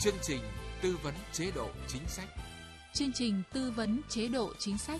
Chương trình tư vấn chế độ chính sách. Chương trình tư vấn chế độ chính sách.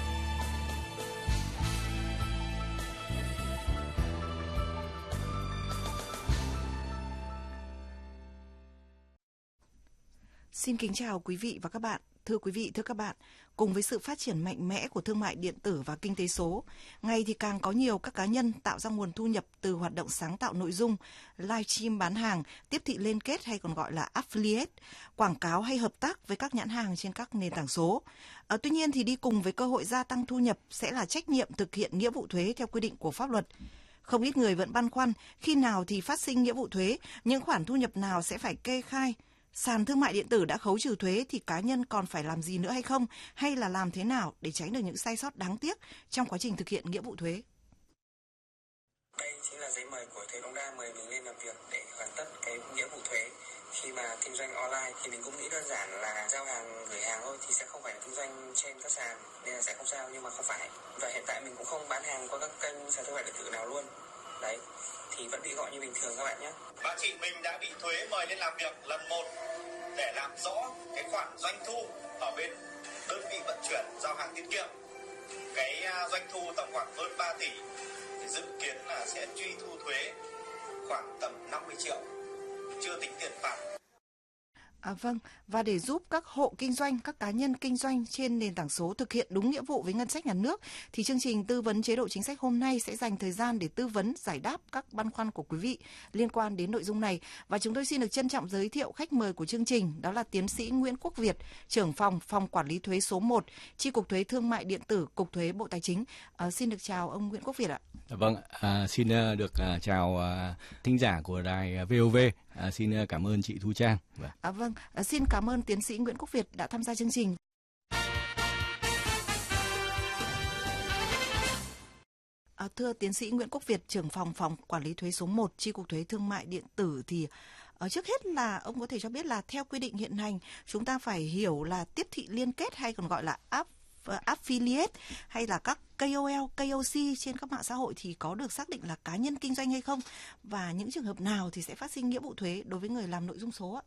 Xin kính chào quý vị và các bạn. Thưa quý vị, thưa các bạn, cùng với sự phát triển mạnh mẽ của thương mại điện tử và kinh tế số, ngày thì càng có nhiều các cá nhân tạo ra nguồn thu nhập từ hoạt động sáng tạo nội dung, livestream bán hàng, tiếp thị liên kết hay còn gọi là affiliate, quảng cáo hay hợp tác với các nhãn hàng trên các nền tảng số. Tuy nhiên thì đi cùng với cơ hội gia tăng thu nhập sẽ là trách nhiệm thực hiện nghĩa vụ thuế theo quy định của pháp luật. Không ít người vẫn băn khoăn khi nào thì phát sinh nghĩa vụ thuế, những khoản thu nhập nào sẽ phải kê khai. Sàn thương mại điện tử đã khấu trừ thuế thì cá nhân còn phải làm gì nữa hay không? Hay là làm thế nào để tránh được những sai sót đáng tiếc trong quá trình thực hiện nghĩa vụ thuế? Đây chính là giấy mời của Thuế Đống Đa mời mình lên làm việc để hoàn tất cái nghĩa vụ thuế. Khi mà kinh doanh online thì mình cũng nghĩ đơn giản là giao hàng gửi hàng thôi thì sẽ không phải là kinh doanh trên các sàn nên là sẽ không sao, nhưng mà không phải. Và hiện tại mình cũng không bán hàng qua các kênh sàn thương mại điện tử nào luôn. Đấy, thì vẫn bị gọi như bình thường các bạn nhé. Bà chị mình đã bị thuế mời lên làm việc lần 1 để làm rõ cái khoản doanh thu ở bên đơn vị vận chuyển giao hàng tiết kiệm. Cái doanh thu tầm khoảng hơn 3 tỷ thì dự kiến là sẽ truy thu thuế khoảng tầm 50 triệu, chưa tính tiền phạt. Vâng, và để giúp các hộ kinh doanh, các cá nhân kinh doanh trên nền tảng số thực hiện đúng nghĩa vụ với ngân sách nhà nước, thì chương trình tư vấn chế độ chính sách hôm nay sẽ dành thời gian để tư vấn, giải đáp các băn khoăn của quý vị liên quan đến nội dung này. Và chúng tôi xin được trân trọng giới thiệu khách mời của chương trình, đó là tiến sĩ Nguyễn Quốc Việt, trưởng phòng Quản lý thuế số 1, Chi cục Thuế Thương mại điện tử, Cục Thuế Bộ Tài chính. Xin được chào ông Nguyễn Quốc Việt ạ. Vâng, xin được chào thính giả của đài VOV. Xin cảm ơn chị Thu Trang. Vâng, xin cảm ơn tiến sĩ Nguyễn Quốc Việt đã tham gia chương trình. Thưa tiến sĩ Nguyễn Quốc Việt, trưởng phòng Quản lý thuế số 1, Chi cục Thuế Thương mại điện tử, thì trước hết là ông có thể cho biết là theo quy định hiện hành, chúng ta phải hiểu là tiếp thị liên kết hay còn gọi là affiliate hay là các KOL, KOC trên các mạng xã hội thì có được xác định là cá nhân kinh doanh hay không? Và những trường hợp nào thì sẽ phát sinh nghĩa vụ thuế đối với người làm nội dung số ạ?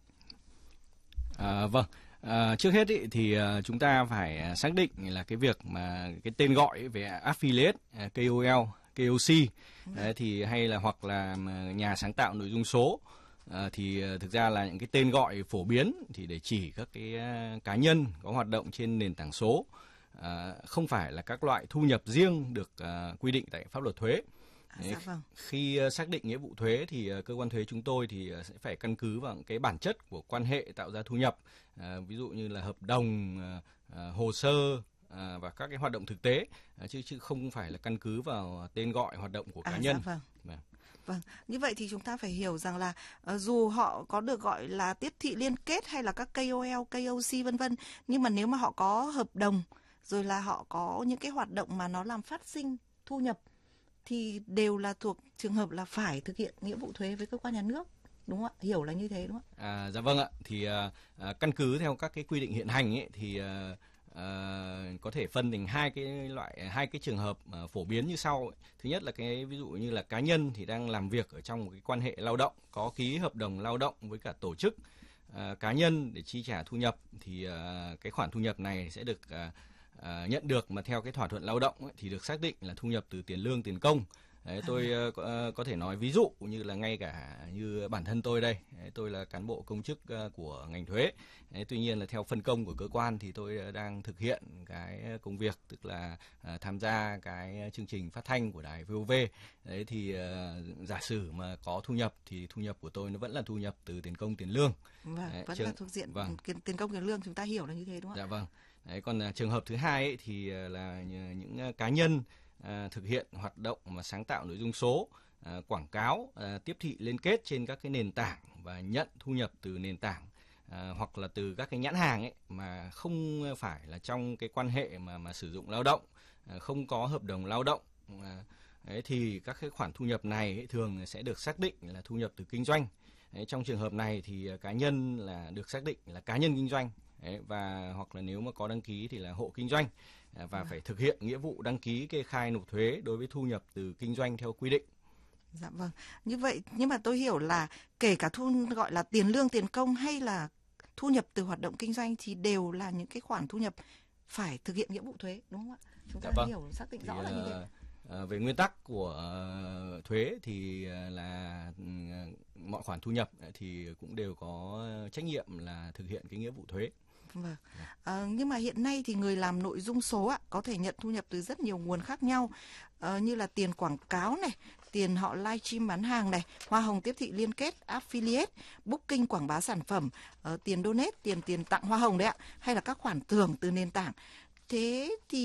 Vâng, trước hết thì chúng ta phải xác định là cái việc mà cái tên gọi về affiliate, KOL, KOC thì hay là hoặc là nhà sáng tạo nội dung số thì thực ra là những cái tên gọi phổ biến thì để chỉ các cái cá nhân có hoạt động trên nền tảng số, không phải là các loại thu nhập riêng được quy định tại pháp luật thuế. Vâng. Khi xác định nghĩa vụ thuế thì cơ quan thuế chúng tôi thì sẽ phải căn cứ vào cái bản chất của quan hệ tạo ra thu nhập, ví dụ như là hợp đồng, hồ sơ và các cái hoạt động thực tế, chứ không phải là căn cứ vào tên gọi hoạt động của cá nhân. Vâng, như vậy thì chúng ta phải hiểu rằng là dù họ có được gọi là tiếp thị liên kết hay là các KOL, KOC vân vân, nhưng mà nếu mà họ có hợp đồng rồi là họ có những cái hoạt động mà nó làm phát sinh thu nhập thì đều là thuộc trường hợp là phải thực hiện nghĩa vụ thuế với cơ quan nhà nước, đúng không ạ? Hiểu là như thế đúng không ạ? Dạ vâng ạ. Thì căn cứ theo các cái quy định hiện hành ấy, thì có thể phân thành hai cái trường hợp phổ biến như sau. Thứ nhất là cái ví dụ như là cá nhân thì đang làm việc ở trong một cái quan hệ lao động, có ký hợp đồng lao động với cả tổ chức cá nhân để chi trả thu nhập, thì cái khoản thu nhập này sẽ được nhận được mà theo cái thỏa thuận lao động ấy, thì được xác định là thu nhập từ tiền lương, tiền công. Đấy, tôi có thể nói ví dụ như là ngay cả như bản thân tôi đây, tôi là cán bộ công chức của ngành thuế. Tuy nhiên là theo phân công của cơ quan thì tôi đang thực hiện cái công việc, tức là tham gia cái chương trình phát thanh của đài VOV. Đấy thì giả sử mà có thu nhập thì thu nhập của tôi nó vẫn là thu nhập từ tiền công, tiền lương. Vâng, vẫn là thuộc diện tiền công, tiền lương, chúng ta hiểu là như thế đúng không ạ? Dạ vâng. Đấy, còn trường hợp thứ hai ấy, thì là những cá nhân thực hiện hoạt động mà sáng tạo nội dung số, quảng cáo, tiếp thị liên kết trên các cái nền tảng và nhận thu nhập từ nền tảng hoặc là từ các cái nhãn hàng ấy mà không phải là trong cái quan hệ mà sử dụng lao động, không có hợp đồng lao động. Đấy, thì các cái khoản thu nhập này ấy, thường sẽ được xác định là thu nhập từ kinh doanh. Đấy, trong trường hợp này thì cá nhân là được xác định là cá nhân kinh doanh. Đấy, và hoặc là nếu mà có đăng ký thì là hộ kinh doanh và phải thực hiện nghĩa vụ đăng ký kê khai nộp thuế đối với thu nhập từ kinh doanh theo quy định. Dạ vâng. Như vậy nhưng mà tôi hiểu là kể cả thu gọi là tiền lương, tiền công hay là thu nhập từ hoạt động kinh doanh thì đều là những cái khoản thu nhập phải thực hiện nghĩa vụ thuế, đúng không ạ? Chúng ta hiểu xác định rõ là như thế. Về nguyên tắc của thuế thì là mọi khoản thu nhập thì cũng đều có trách nhiệm là thực hiện cái nghĩa vụ thuế. Vâng. Nhưng mà hiện nay thì người làm nội dung số có thể nhận thu nhập từ rất nhiều nguồn khác nhau, như là tiền quảng cáo này, tiền họ livestream bán hàng này, hoa hồng tiếp thị liên kết, affiliate, booking quảng bá sản phẩm, tiền donate, tiền tặng hoa hồng đấy ạ, hay là các khoản thưởng từ nền tảng. Thế thì